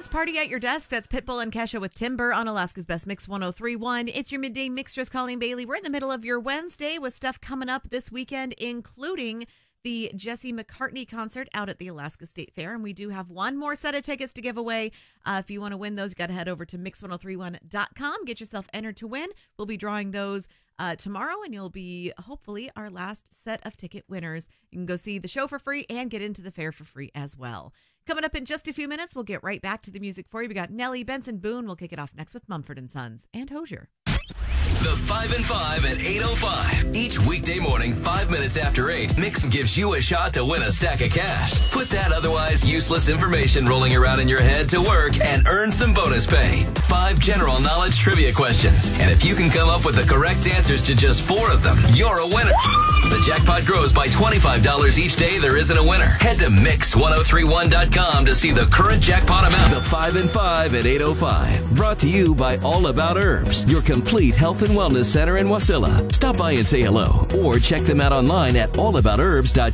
Dance Party at Your Desk. That's Pitbull and Kesha with Timber on Alaska's Best Mix 103.1. It's your midday mixtress, Colleen Bailey. We're in the middle of your Wednesday with stuff coming up this weekend, including the Jesse McCartney concert out at the Alaska State Fair. And we do have one more set of tickets to give away. If you want to win those, you got to head over to mix1031.com. Get yourself entered to win. We'll be drawing those tomorrow, and you'll be hopefully our last set of ticket winners. You can go see the show for free and get into the fair for free as well. Coming up in just a few minutes, we'll get right back to the music for you. We got Nelly, Benson Boone. We'll kick it off next with Mumford & Sons and Hozier. The 5 and 5 at 8:05. Each weekday morning, 5 minutes after 8, Mix gives you a shot to win a stack of cash. Put that otherwise useless information rolling around in your head to work and earn some bonus pay. 5 general knowledge trivia questions. And if you can come up with the correct answers to just 4 of them, you're a winner. The jackpot grows by $25 each day there isn't a winner. Head to mix1031.com to see the current jackpot amount. The 5 and 5 at 8:05. Brought to you by All About Herbs, your complete health and wellness center in Wasilla. Stop by and say hello, or check them out online at alaboutherbs.com.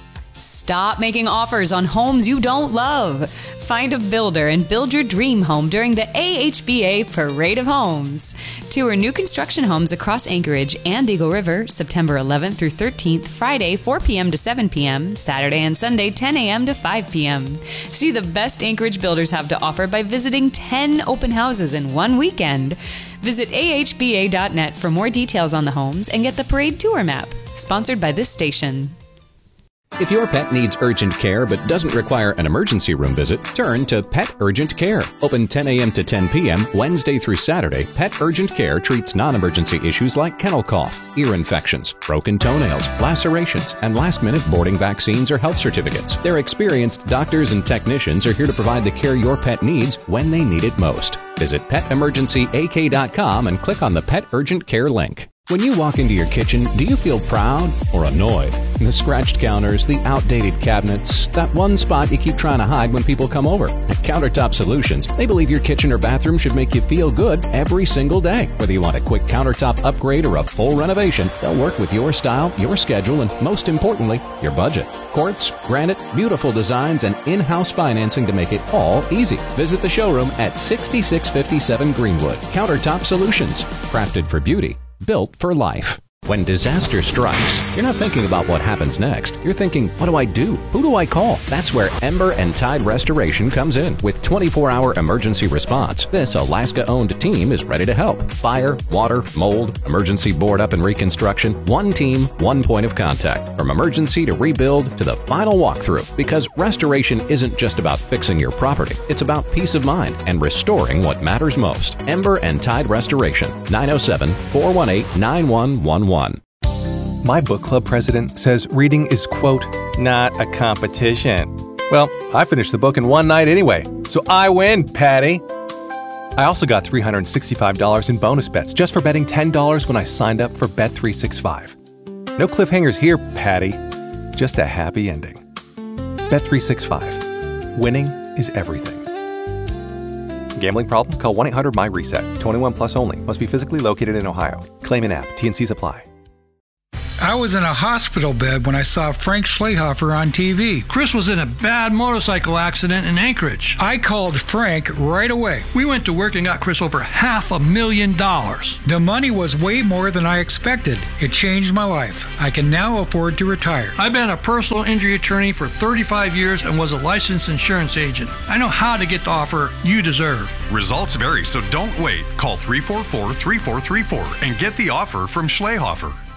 Stop making offers on homes you don't love. Find a builder and build your dream home during the AHBA Parade of Homes. Tour new construction homes across Anchorage and Eagle River, September 11th through 13th, Friday 4 p.m. to 7 p.m., Saturday and Sunday 10 a.m. to 5 p.m. See the best Anchorage builders have to offer by visiting 10 open houses in one weekend. Visit ahba.net for more details on the homes and get the parade tour map. Sponsored by this station. If your pet needs urgent care but doesn't require an emergency room visit, turn to Pet Urgent Care. Open 10 a.m. to 10 p.m. Wednesday through Saturday, Pet Urgent Care treats non-emergency issues like kennel cough, ear infections, broken toenails, lacerations, and last-minute boarding vaccines or health certificates. Their experienced doctors and technicians are here to provide the care your pet needs when they need it most. Visit PetEmergencyAK.com and click on the Pet Urgent Care link. When you walk into your kitchen, do you feel proud or annoyed? The scratched counters, the outdated cabinets, that one spot you keep trying to hide when people come over. At Countertop Solutions, they believe your kitchen or bathroom should make you feel good every single day. Whether you want a quick countertop upgrade or a full renovation, they'll work with your style, your schedule, and most importantly, your budget. Quartz, granite, beautiful designs, and in-house financing to make it all easy. Visit the showroom at 6657 Greenwood. Countertop Solutions, crafted for beauty. Built for life. When disaster strikes, you're not thinking about what happens next. You're thinking, what do I do? Who do I call? That's where Ember and Tide Restoration comes in. With 24-hour emergency response, this Alaska-owned team is ready to help. Fire, water, mold, emergency board up and reconstruction. One team, one point of contact. From emergency to rebuild to the final walkthrough. Because restoration isn't just about fixing your property. It's about peace of mind and restoring what matters most. Ember and Tide Restoration. 907-418-9111. My book club president says reading is, quote, not a competition. Well, I finished the book in one night anyway, so I win, Patty. I also got $365 in bonus bets just for betting $10 when I signed up for Bet365. No cliffhangers here, Patty. Just a happy ending. Bet365. Winning is everything. Gambling problem? Call 1-800-MY-RESET. 21 plus only. Must be physically located in Ohio. Claim in app. T&Cs apply. I was in a hospital bed when I saw Frank Schlehofer on TV. Chris was in a bad motorcycle accident in Anchorage. I called Frank right away. We went to work and got Chris over $500,000. The money was way more than I expected. It changed my life. I can now afford to retire. I've been a personal injury attorney for 35 years and was a licensed insurance agent. I know how to get the offer you deserve. Results vary, so don't wait. Call 344-3434 and get the offer from Schlehofer.